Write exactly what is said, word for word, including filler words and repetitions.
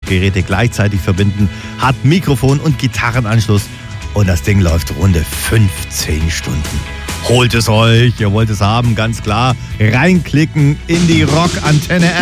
Geräte gleichzeitig verbinden, hat Mikrofon und Gitarrenanschluss und das Ding läuft runde fünfzehn Stunden. Holt es euch, ihr wollt es haben, ganz klar. Reinklicken in die Rock-Antenne.